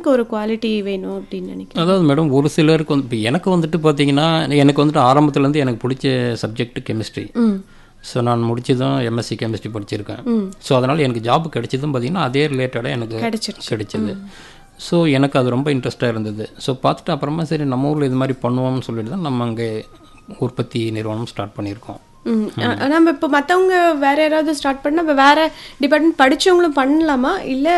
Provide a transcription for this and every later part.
எனக்கு ஒரு குவாலிட்டி வேணும் அப்படின்னு நினைக்கிறேன். அதாவது மேடம் ஒரு சிலருக்கு வந்து இப்போ எனக்கு வந்துட்டு பார்த்தீங்கன்னா எனக்கு வந்துட்டு ஆரம்பத்துலேருந்து எனக்கு பிடிச்ச சப்ஜெக்ட் கெமிஸ்ட்ரி. ஸோ நான் முடிச்சதும் எம்எஸ்சி கெமிஸ்ட்ரி படிச்சிருக்கேன். ஸோ அதனால் எனக்கு ஜாப் கிடைச்சதும் பார்த்தீங்கன்னா அதே ரிலேட்டடாக எனக்கு கிடைச்சிது. ஸோ எனக்கு அது ரொம்ப இன்ட்ரெஸ்ட்டாக இருந்தது. ஸோ பார்த்துட்டு அப்புறமா சரி நம்ம ஊரில் இது மாதிரி பண்ணுவோம்னு சொல்லிட்டு தான் நம்ம அங்கே உற்பத்தி நிறுவனம் ஸ்டார்ட் பண்ணியிருக்கோம். நம்ம இப்போ மற்றவங்க வேற யாராவது ஸ்டார்ட் பண்ணால் இப்போ வேற டிபார்ட்மெண்ட் படித்தவங்களும் பண்ணலாமா? இல்லை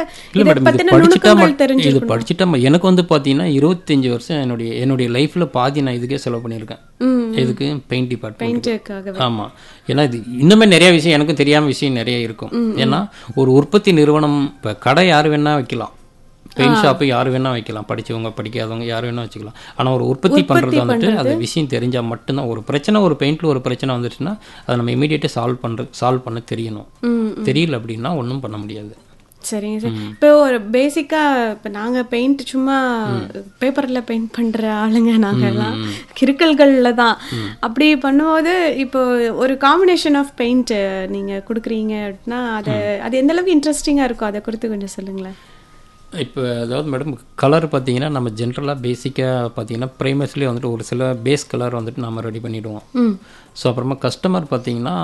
இது படிச்சுட்டா எனக்கு வந்து பார்த்தீங்கன்னா 25 வருஷம் என்னுடைய லைஃப்பில் பாதி நான் இதுக்கே செலவு பண்ணியிருக்கேன். இதுக்கு பெயிண்ட் டிபார்ட்மெண்ட். ஆமாம், ஏன்னா இது இன்னுமே நிறைய விஷயம் எனக்கு தெரியாமல் விஷயம் நிறைய இருக்கும். ஏன்னா ஒரு உற்பத்தி நிறுவனம் இப்போ கடை யார் வேணா வைக்கலாம், பெயிண்ட் ஷாப்பு யார் வேணா வைக்கலாம், படித்தவங்க படிக்காதவங்க யார் வேணா வச்சுக்கலாம். ஆனால் ஒரு உற்பத்தி பண்ணுறது வந்துட்டு அது விஷயம் தெரிஞ்சால் மட்டும்தான். ஒரு பிரச்சனை ஒரு பெயிண்டில் ஒரு பிரச்சனை வந்துச்சுன்னா அதை நம்ம இமீடியட்டாக சால்வ் பண்ண தெரியணும். தெரியல அப்படின்னா ஒன்றும் பண்ண முடியாது. சரிங்க சார். இப்போ ஒரு பேசிக்காக இப்போ நாங்கள் பெயிண்ட் சும்மா பேப்பரில் பெயிண்ட் பண்ணுற ஆளுங்க நாங்கள்லாம் கிறுக்கல்களில் தான். அப்படி பண்ணும்போது இப்போ ஒரு காம்பினேஷன் ஆஃப் பெயிண்ட் நீங்கள் கொடுக்குறீங்க அப்படின்னா அது எந்த அளவுக்கு இன்ட்ரெஸ்டிங்காக இருக்கும், அதை குறித்து கொஞ்சம் சொல்லுங்களேன். இப்போ அதாவது மேடம் கலர் பார்த்தீங்கன்னா நம்ம ஜென்ரலாக பேசிக்காக பார்த்தீங்கன்னா ப்ரைமர்ஸ்லேயே வந்துட்டு ஒரு சில பேஸ் கலர் வந்துட்டு நம்ம ரெடி பண்ணிவிடுவோம். ஸோ அப்புறமா கஸ்டமர் பார்த்தீங்கன்னா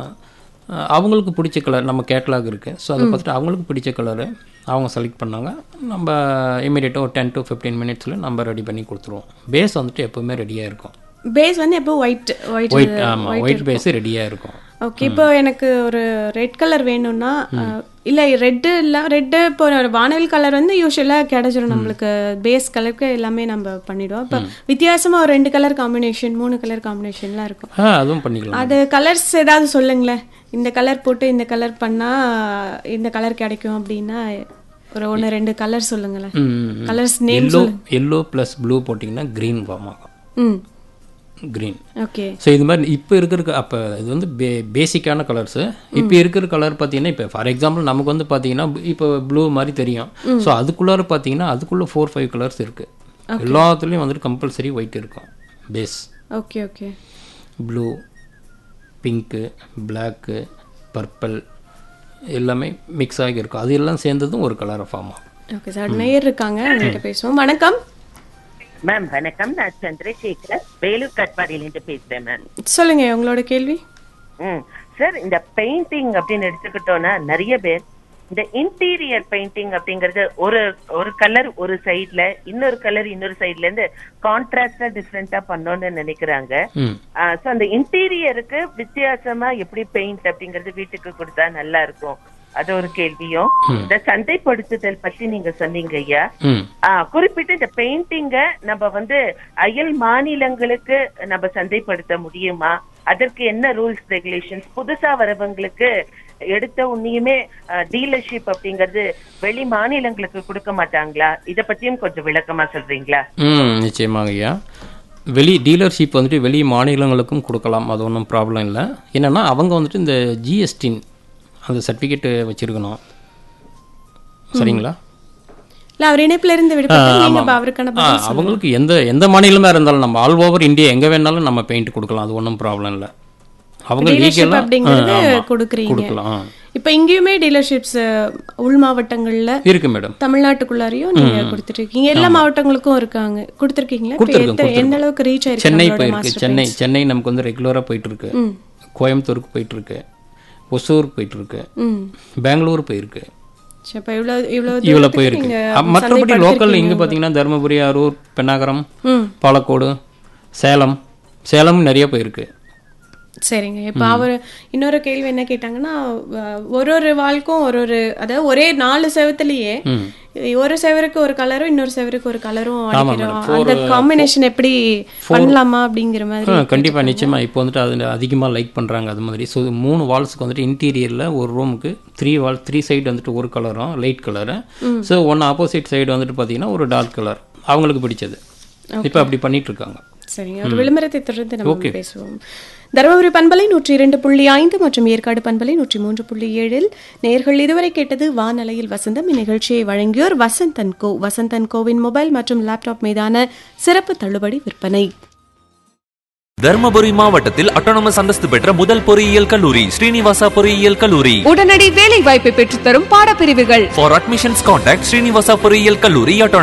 அவங்களுக்கு பிடிச்ச கலர் நம்ம கேட்லாக் இருக்குது. ஸோ அதை பார்த்துட்டு அவங்களுக்கு பிடிச்ச கலரு அவங்க செலக்ட் பண்ணாங்க. நம்ம இமீடியட்டாக ஒரு 10 to 15 மினிட்ஸில் நம்ம ரெடி பண்ணி கொடுத்துருவோம். பேஸ் வந்துட்டு எப்போவுமே ரெடியாக இருக்கும். பேஸ் வந்து எப்போ ஒயிட் ஆமாம், ஒயிட் பேஸ் ரெடியாக இருக்கும். ஓகே. இப்போ எனக்கு ஒரு ரெட் கலர் வேணும்னா இல்லை ரெட்டு இப்போ வானவில் கலர் வந்து யூஸ்வலாக கிடைச்சிடும் நம்மளுக்கு. பேஸ் கலருக்கு எல்லாமே நம்ம பண்ணிவிடுவோம். இப்போ வித்தியாசமாக ஒரு 2 கலர் காம்பினேஷன் 3 கலர் காம்பினேஷன்லாம் இருக்கும். அதுவும் பண்ணிக்கலாம். அது கலர்ஸ் ஏதாவது சொல்லுங்களேன். இந்த கலர் போட்டு இந்த கலர் பண்ணால் இந்த கலர் கிடைக்கும் அப்படின்னா ஒரு 1-2 கலர் சொல்லுங்களேன். Colours name yellow plus blue போட்டிங்கன்னா க்ரீன் ஃபார்ம் ஆகும். க்ரீன். ஓகே. ஸோ இது மாதிரி இப்போ இருக்கிற அப்போ இது வந்து பேசிக்கான கலர்ஸு. இப்போ இருக்கிற கலர் பார்த்தீங்கன்னா இப்போ ஃபார் எக்ஸாம்பிள் நமக்கு வந்து பார்த்தீங்கன்னா இப்போ ப்ளூ மாதிரி தெரியும். ஸோ அதுக்குள்ளார பார்த்தீங்கன்னா அதுக்குள்ளே 4-5 கலர்ஸ் இருக்குது. எல்லாத்துலேயும் வந்துட்டு கம்பல்சரி ஒயிட் இருக்கும் base. Okay okay. Blue, pink, block, purple எல்லாமே மிக்ஸ் ஆகி இருக்கும். அது எல்லாம் சேர்ந்ததும் ஒரு கலரை ஃபார்ம் ஆகும். Okay sir. நேயர் இருக்காங்க, அவங்ககிட்ட பேசுவோம். வணக்கம் மேம். வணக்கம், நான் சந்திரசேகர் வேலூர் கட்பாடியிலிருந்து பேசுறேன் மேம். சொல்லுங்க உங்களோட கேள்வி. சார், இந்த பெயிண்டிங் அப்படின்னு எடுத்துக்கிட்டோம்னா நிறைய பேர் இந்த இன்டீரியர் பெயிண்டிங் அப்படிங்கறது ஒரு கலர் ஒரு சைட்ல இன்னொரு கலர் இன்னொரு சைட்ல இருந்து கான்ட்ராஸ்டா டிஃபரெண்டா பண்ணணும்னு நினைக்கிறாங்க. சோ அந்த இன்டீரியருக்கு வித்தியாசமா எப்படி பெயிண்ட் அப்படிங்கறது வீட்டுக்கு கொடுத்தா நல்லா இருக்கும், அது ஒரு கேள்வியும். இந்த சந்தைப்படுத்துதல் பத்தி நீங்க சொன்னீங்க ஐயா. குறிப்பிட்டு இந்த பெயிண்டிங்க நம்ம வந்து அயல் மாநிலங்களுக்கு நம்ம சந்தைப்படுத்த முடியுமா? அதற்கு என்ன ரூல்ஸ் ரெகுலேஷன்ஸ்? புதுசா வரவங்களுக்கு எடுத்த உன்னையுமே டீலர்ஷிப் அப்படிங்கறது வெளி மாநிலங்களுக்கு கொடுக்க மாட்டாங்களா? இத பத்தியும் கொஞ்சம் விளக்கமா சொல்றீங்களா? நிச்சயமாக ஐயா. வெளி டீலர்ஷிப் வந்துட்டு வெளி மாநிலங்களுக்கும் கொடுக்கலாம், அது ஒன்றும் ப்ராப்ளம் இல்லை. என்னன்னா அவங்க வந்துட்டு இந்த ஜிஎஸ்டி அந்த சர்டிஃபிகேட் வச்சிருக்கணும். சரிங்களா? அவங்களுக்கு எந்த மாநிலமா இருந்தாலும் நம்ம ஆல் ஓவர் இந்தியா எங்க வேணாலும் நம்ம பெயிண்ட் கொடுக்கலாம், அது ஒன்றும் ப்ராப்ளம் இல்லை. அவங்க கொடுக்கலாம். இப்ப இங்கேயுமே டீலர்ஷிப்ஸ் உள் மாவட்டங்கள்ல இருக்கு மேடம். தமிழ்நாட்டுக்குள்ளாரையும் நீங்க கொடுத்துருக்கீங்க, எல்லா மாவட்டங்களுக்கும் இருக்காங்க கொடுத்துருக்கீங்களா? எந்த அளவுக்கு ரீச் ஆயிருக்கு? சென்னை போயிருக்கு. சென்னை நமக்கு வந்து ரெகுலரா போயிட்டு இருக்கு. கோயம்புத்தூருக்கு போயிட்டு இருக்கு, ஒசூர் போயிட்டு இருக்கு, பெங்களூர் போயிருக்கு, இவ்வளவு போயிருக்கு. மற்றபடி லோக்கல் இங்க பாத்தீங்கன்னா தருமபுரி, அரூர், பெண்ணாகரம், பாலக்கோடு, சேலம் நிறைய போயிருக்கு. சரிங்க. இப்போ அவர் இன்னொரு கேள்வி என்ன கேட்டாங்கன்னா, ஒரு வாழ்க்கும் அதாவது ஒரே 4 செவத்துலயே ஒரு செவருக்கு ஒரு கலரும் இன்னொரு செவருக்கு ஒரு கலரும் அந்த காம்பினேஷன் எப்படி பண்ணலாமா அப்படிங்கிற மாதிரி. கண்டிப்பா நிச்சயமா. இப்போ வந்துட்டு அது அதிகமா லைக் பண்றாங்க அது மாதிரி. ஸோ 3 வால்ஸுக்கு வந்துட்டு இன்டீரியர்ல ஒரு ரூமுக்கு 3 சைடு வந்துட்டு ஒரு கலரும் light colour. So one opposite side வந்துட்டு பாத்தீங்கன்னா ஒரு டார்க் கலர் அவங்களுக்கு பிடிச்சது. இப்போ அப்படி பண்ணிட்டு இருக்காங்க. சரிங்க. ஒரு விளம்பரத்தை தொடர்ந்து நம்ம பேசுவோம். தருமபுரி பண்பலை 102.5 மற்றும் ஏற்காடு பண்பலை 103.7 நேயர்கள் இதுவரை கேட்டது வானலையில் வசந்தம். இந்நிகழ்ச்சியை வழங்கியோர் வசந்தன் கோவின் மொபைல் மற்றும் லேப்டாப் மீதான சிறப்பு தள்ளுபடி விற்பனை. தர்மபுரி மாவட்டத்தில் அட்டானமஸ் அந்தஸ்து பெற்ற முதல் பொறியியல் கல்லூரி ஸ்ரீனிவாசா பொறியியல் கல்லூரி. உடனடி வேலை வாய்ப்பை பெற்றுத்தரும் பாடப்பிரிவுகள். For admissions contact ஸ்ரீனிவாசா பொறியியல் கல்லூரி.